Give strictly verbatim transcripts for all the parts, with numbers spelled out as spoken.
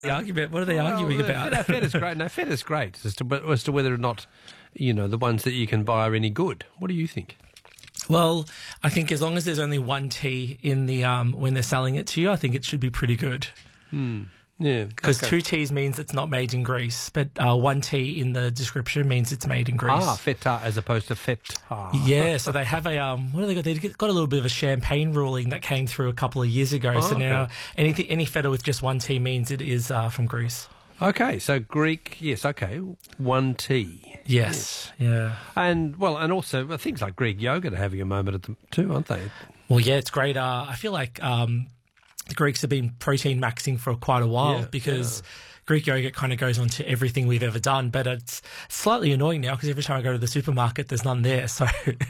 The argument. What are they well, arguing about? No, fetta's great. No, fetta's great as to, as to whether or not, you know, the ones that you can buy are any good. What do you think? Well, I think as long as there's only one tea in the um, when they're selling it to you, I think it should be pretty good. Hmm. Yeah, because okay. two T's means it's not made in Greece, but uh, one T in the description means it's made in Greece. Ah, feta as opposed to feta. Yeah, so they have a um, what do they got? They got a little bit of a champagne ruling that came through a couple of years ago. Oh, so okay. now anything any feta with just one T means it is uh, from Greece. Okay, so Greek, yes, okay, one T. Yes, yes. Yeah, and well, and also well, things like Greek yogurt are having a moment at them too, aren't they? Well, yeah, it's great. Uh, I feel like. Um, The Greeks have been protein maxing for quite a while yeah, because yeah. Greek yogurt kind of goes on to everything we've ever done. But it's slightly annoying now because every time I go to the supermarket, there's none there. So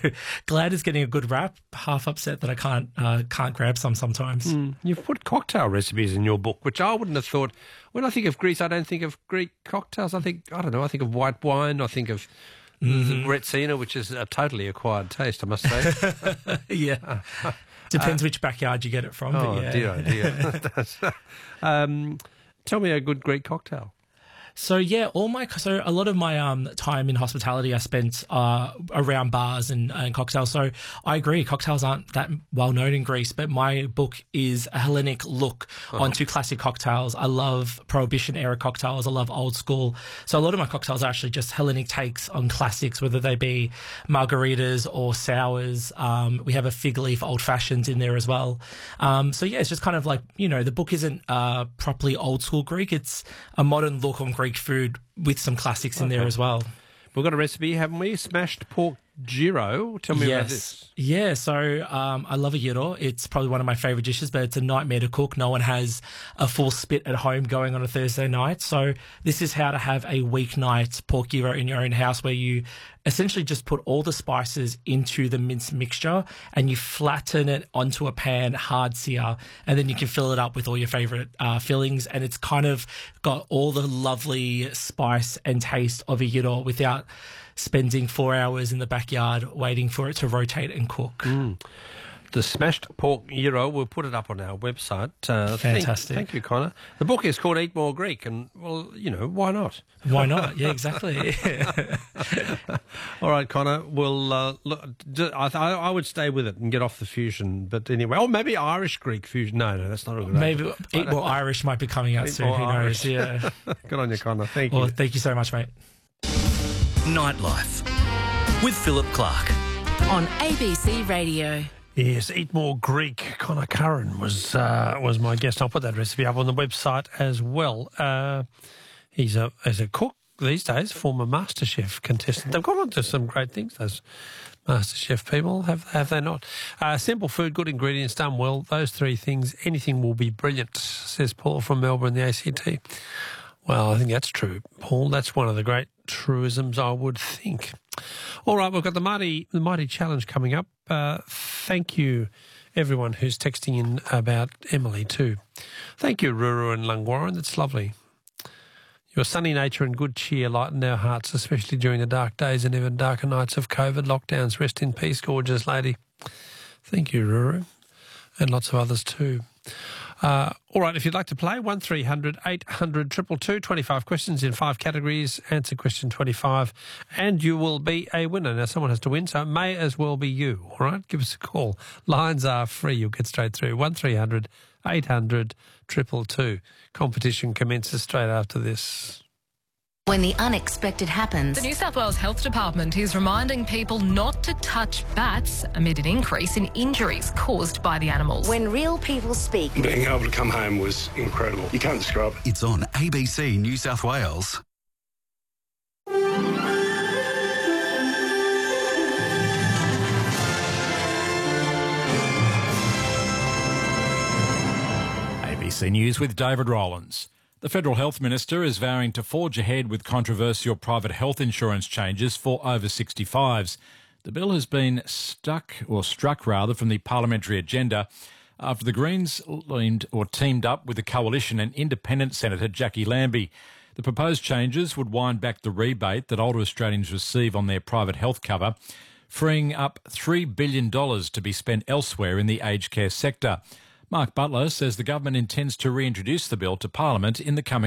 glad it's getting a good rap. Half upset that I can't uh, can't grab some sometimes. Mm. You've put cocktail recipes in your book, which I wouldn't have thought. When I think of Greece, I don't think of Greek cocktails. I think, I don't know, I think of white wine. I think of mm-hmm. Retsina, which is a totally acquired taste, I must say. yeah. Depends uh, which backyard you get it from. Oh, but yeah. dear, oh, dear. um, tell me a good Greek cocktail. So yeah, all my so a lot of my um time in hospitality I spent uh around bars and, and cocktails. So I agree, cocktails aren't that well known in Greece, but my book is a Hellenic look uh-huh. onto classic cocktails. I love Prohibition era cocktails. I love old school. So a lot of my cocktails are actually just Hellenic takes on classics, whether they be margaritas or sours. Um, we have a fig leaf old fashions in there as well. Um, so yeah, it's just kind of like, you know, the book isn't uh properly old school Greek. It's a modern look on Greek food with some classics in okay. there as well. We've got a recipe, haven't we? Smashed pork gyro. Tell me yes. about this. Yeah, so um, I love a gyro. It's probably one of my favourite dishes, but it's a nightmare to cook. No one has a full spit at home going on a Thursday night. So this is how to have a weeknight pork gyro in your own house, where you essentially just put all the spices into the minced mixture and you flatten it onto a pan, hard sear, and then you can fill it up with all your favourite uh, fillings. And it's kind of got all the lovely spice and taste of a gyro without spending four hours in the backyard waiting for it to rotate and cook. Mm. The smashed pork gyro, we'll put it up on our website. Uh, Fantastic. Thank, thank you, Connor. The book is called Eat More Greek, and, well, you know, why not? Why not? Yeah, exactly. All right, Connor, we'll, uh, look, I, I would stay with it and get off the fusion, but anyway, or maybe Irish-Greek fusion. No, no, that's not a good Maybe idea. Eat More Irish might be coming out Eat soon, who Irish. knows, yeah. Good on you, Connor. Thank well, you. Well, thank you so much, mate. Nightlife with Philip Clark on A B C Radio. Yes, Eat More Greek. Connor Curran was uh, was my guest. I'll put that recipe up on the website as well. Uh, he's a as a cook these days, former MasterChef contestant. They've gone on to some great things, those MasterChef people, have have they not? Uh, simple food, good ingredients, done well. Those three things, anything will be brilliant, says Paul from Melbourne, the A C T. Well, I think that's true, Paul. That's one of the great truisms, I would think. All right, we've got the Mighty, the Mighty Challenge coming up. Uh, thank you, everyone who's texting in about Emily too. Thank you, Ruru and Lungwarren. That's lovely. Your sunny nature and good cheer lighten our hearts, especially during the dark days and even darker nights of COVID lockdowns. Rest in peace, gorgeous lady. Thank you, Ruru, and lots of others too. Uh, all right, if you'd like to play, one three hundred eight hundred two two two, twenty-five questions in five categories. Answer question twenty-five, and you will be a winner. Now, someone has to win, so it may as well be you, all right? Give us a call. Lines are free. You'll get straight through. one three hundred eight hundred two two two. Competition commences straight after this. When the unexpected happens... The New South Wales Health Department is reminding people not to touch bats amid an increase in injuries caused by the animals. When real people speak... Being able to come home was incredible. You can't describe it. It's on A B C New South Wales. A B C News with David Rowlands. The Federal Health Minister is vowing to forge ahead with controversial private health insurance changes for over sixty-fives. The bill has been stuck, or struck rather, from the parliamentary agenda after the Greens leaned or teamed up with the Coalition and Independent Senator Jackie Lambie. The proposed changes would wind back the rebate that older Australians receive on their private health cover, freeing up three billion dollars to be spent elsewhere in the aged care sector. Mark Butler says the government intends to reintroduce the bill to Parliament in the coming